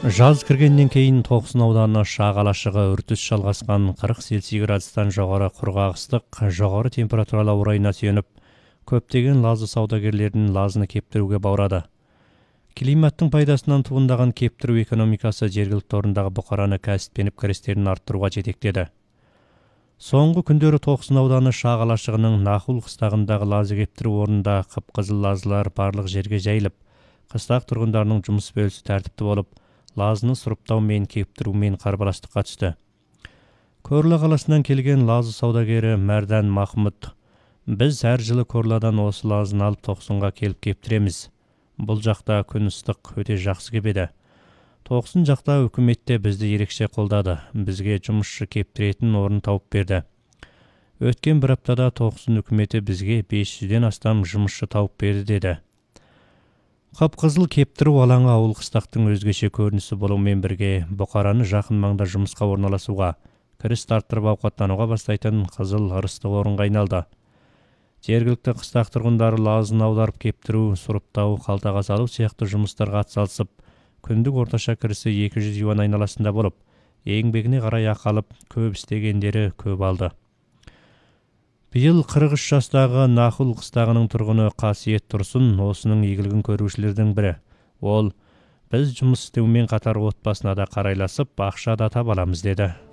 Жаз кіргеннен кейін Тоқсын ауданына шағалашығы үрдіс жалғасқан 40 градустан жоғары құрғақ ыстық, жоғары температуралы ауа райына сүйеніп, көптеген лазы саудагерлерінің лазыны кептіруге баурады. Климаттың пайдасынан туындаған кептіру экономикасы жергілікті орындағы бұқараны кәсіптеніп кірістерін арттыруға жетектеді. Соңғы күндері Тоқсын ауданы шағалашығының Нақұл қыстағындағы лазы кептіру орнында қып-қызыл лазылар барлық жерге жайылып, қыстақ тұрғындарының жұмыс бөлісі тәртіпті болып, лазыны сұрыптау мен кептірумен қарбаластыққа түсті. Көрлі қаласынан келген лазы саудагері Мәрдан Махмұт: "Біз әр жылы Көрладан осы лазыны алып Тоқсынға келіп кептіреміз. Бұл жақта күн ыстық, өте жақсы кебеді. Тоқсын жақта үкіметте бізді ерекше қолдады. Бізге жұмысшы кептіретін орын тауып берді. Өткен бір аптада Тоқсын үкіметі бізге 500-ден астам жұмысшы тауып берді", деді. Қып-қызыл кептіру алаңы ауыл қыстақтың өзгеше көрінісі болумен бірге, бұқараны жақын маңда жұмысқа орналасуға, кіріс тарттырып ауқаттануға бастайтын қызыл ырысты орынға айналды. Жергілікті қыстақ тұрғындары лазыны аударып кептіру, сұрыптау, қалтаға салу сияқты жұмыстарға атсалысып, күндік орташа кірісі 200 юан айналасында болып, еңбегіне қарай ақы алып, көп істегендері көп алды. Биыл 43 жастағы Нақұл қыстағының тұрғыны Қасиет Тұрсын осының игілігін көрушілердің бірі. Ол: "Біз жұмыс істеумен қатар отбасына да қарайласып, ақша да таба аламыз", деді.